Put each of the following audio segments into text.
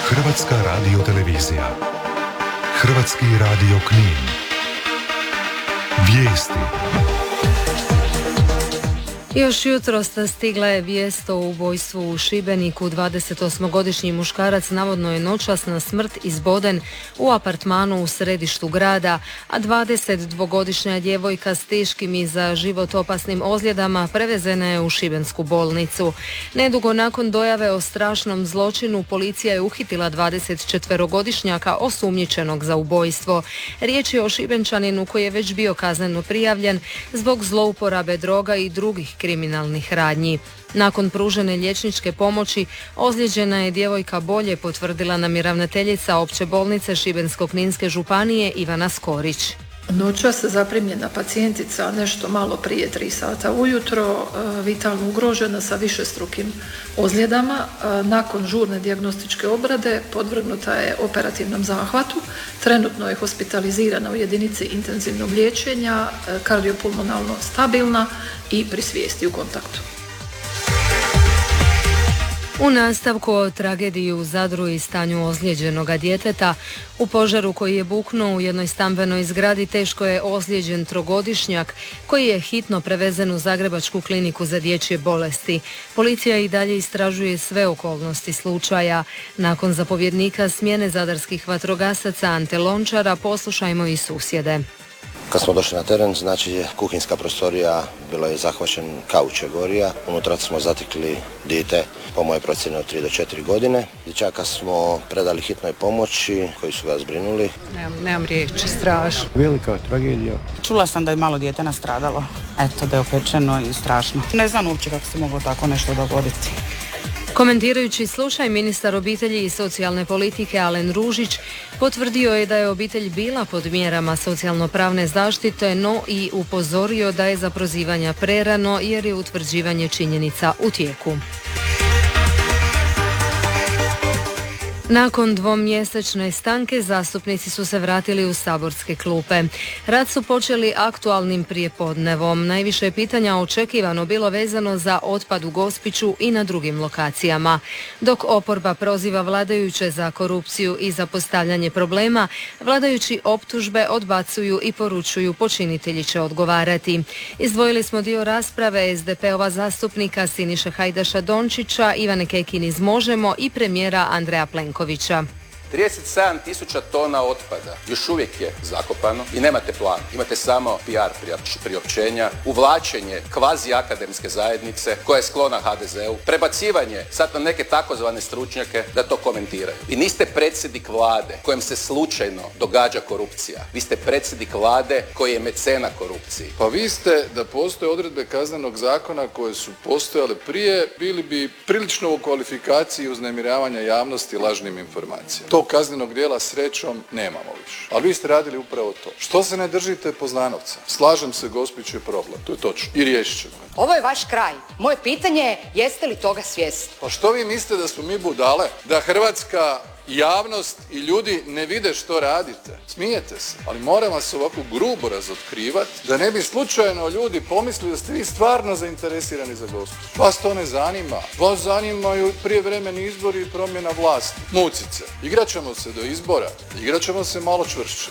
Hrvatska radiotelevizija. Hrvatski radio Knin. Vijesti. Još jutros stigla je vijest o ubojstvu u Šibeniku. 28-godišnji muškarac navodno je noćas na smrt izboden u apartmanu u središtu grada, a 22-godišnja djevojka s teškim i za život opasnim ozljedama prevezena je u šibensku bolnicu. Nedugo nakon dojave o strašnom zločinu, policija je uhitila 24-godišnjaka osumnjičenog za ubojstvo. Riječ je o Šibenčaninu koji je već bio kazneno prijavljen zbog zlouporabe droga i drugih kriminalnih radnji. Nakon pružene liječničke pomoći, ozlijeđena je djevojka bolje, potvrdila nam je ravnateljica Opće bolnice Šibensko-kninske županije Ivana Skorić. Noćas zaprimljena pacijentica nešto malo prije 3 sata ujutro, vitalno ugrožena sa višestrukim ozljedama. Nakon žurne dijagnostičke obrade podvrgnuta je operativnom zahvatu. Trenutno je hospitalizirana u jedinici intenzivnog liječenja, kardiopulmonalno stabilna i pri svijesti u kontaktu. U nastavku o tragediji u Zadru i stanju ozlijeđenoga djeteta, u požaru koji je buknuo u jednoj stambenoj zgradi teško je ozlijeđen 3-godišnjak koji je hitno prevezen u Zagrebačku kliniku za dječje bolesti. Policija i dalje istražuje sve okolnosti slučaja. Nakon zapovjednika smjene zadarskih vatrogasaca Ante Lončara poslušajmo i susjede. Kad smo došli na teren, znači kuhinjska prostorija, bilo je zahvaćen kauč je gorija. Unutra smo zatekli dijete, po moje procjeni od 3 do 4 godine. Dječaka smo predali hitnoj pomoći, koji su ga zbrinuli. Nemam riječi, strašno. Velika tragedija. Čula sam da je malo dijete nastradalo. Eto, da je opečeno i strašno. Ne znam uopće kako se moglo tako nešto dogoditi. Komentirajući slučaj, ministar obitelji i socijalne politike Alen Ružić potvrdio je da je obitelj bila pod mjerama socijalno-pravne zaštite, no i upozorio da je za prozivanja prerano jer je utvrđivanje činjenica u tijeku. Nakon 2-mjesečne stanke zastupnici su se vratili u saborske klupe. Rad su počeli aktualnim prijepodnevom. Najviše je pitanja očekivano bilo vezano za otpad u Gospiću i na drugim lokacijama. Dok oporba proziva vladajuće za korupciju i za postavljanje problema, vladajući optužbe odbacuju i poručuju počinitelji će odgovarati. Izdvojili smo dio rasprave SDP-ova zastupnika Siniše Hajdaša Dončića, Ivane Kekin iz Možemo i premijera Andreja Plenkovića. 37.000 tona otpada još uvijek je zakopano i nemate plan, imate samo PR priopćenja, uvlačenje kvazi akademske zajednice koja je sklona HDZ-u, prebacivanje sad na neke takozvane stručnjake da to komentiraju. Vi niste predsjednik vlade kojem se slučajno događa korupcija. Vi ste predsjednik vlade koji je mecena korupciji. Pa vi ste, da postoje odredbe kaznenog zakona koje su postojale prije, bili bi prilično u kvalifikaciji uznemiravanja javnosti lažnim informacijama. Tog kaznenog djela srećom nemamo više. Ali vi ste radili upravo to. Što se ne držite Poznanovca? Slažem se, Gospić je problem. To je točno. I riješit ćemo. Ovo je vaš kraj. Moje pitanje je, jeste li toga svjesni? Pa što vi mislite da smo mi budale? Da hrvatska javnost i ljudi ne vide što radite? Smijete se. Ali moram vas ovako grubo razotkrivati da ne bi slučajno ljudi pomislili da ste vi stvarno zainteresirani za Gospić. Vas to ne zanima. Vas zanimaju prijevremeni izbori i promjena vlasti. Mucice. Igrat ćemo se do izbora. Igrat ćemo se malo čvršće.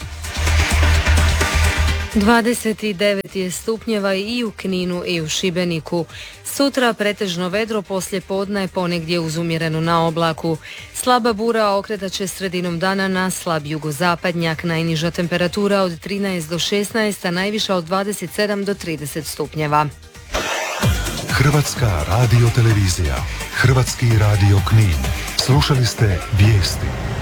29 je stupnjeva i u Kninu i u Šibeniku. Sutra pretežno vedro, poslije podne ponegdje uz umjerenu na oblaku. Slaba bura okretat će sredinom dana na slab jugozapadnjak. Najniža temperatura od 13 do 16, a najviša od 27 do 30 stupnjeva. Hrvatska radiotelevizija. Hrvatski radio Knin. Slušali ste vijesti.